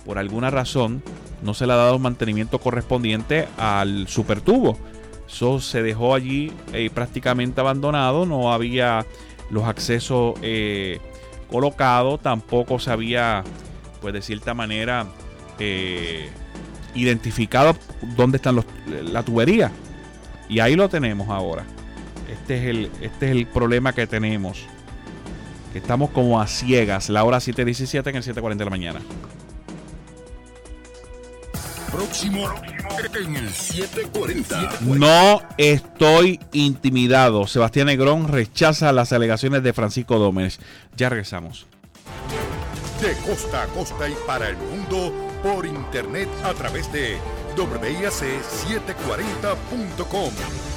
por alguna razón no se le ha dado mantenimiento correspondiente al supertubo. Eso se dejó allí prácticamente abandonado, no había los accesos colocados, tampoco se había, pues de cierta manera, identificado dónde están la tubería. Y ahí lo tenemos ahora. Este es el problema que tenemos. Que estamos como a ciegas. La hora 7:17 en el 7:40 de la mañana. Próximo en el 7:40. No estoy intimidado. Sebastián Negrón rechaza las alegaciones de Francisco Domínguez. Ya regresamos. De costa a costa y para el mundo por internet a través de WIAC740.com.